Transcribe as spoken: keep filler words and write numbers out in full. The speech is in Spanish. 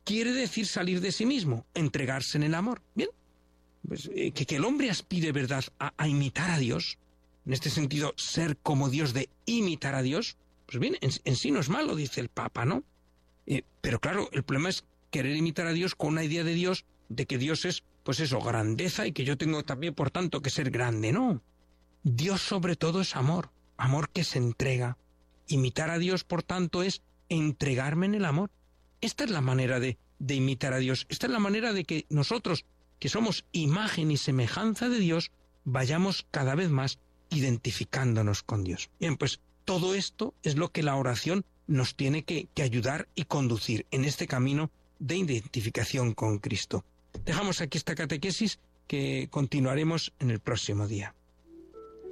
quiere decir salir de sí mismo, entregarse en el amor. Bien, pues eh, que, que el hombre aspire, ¿verdad?, a, a imitar a Dios, en este sentido, ser como Dios, de imitar a Dios, pues bien, en, en sí no es malo, dice el Papa, ¿no? Eh, pero claro, el problema es querer imitar a Dios con una idea de Dios, de que Dios es, pues eso, grandeza y que yo tengo también, por tanto, que ser grande, ¿no? Dios sobre todo es amor, amor que se entrega. Imitar a Dios, por tanto, es entregarme en el amor. Esta es la manera de, de imitar a Dios, esta es la manera de que nosotros, que somos imagen y semejanza de Dios, vayamos cada vez más identificándonos con Dios. Bien, pues todo esto es lo que la oración nos tiene que, que ayudar y conducir en este camino de identificación con Cristo. Dejamos aquí esta catequesis que continuaremos en el próximo día.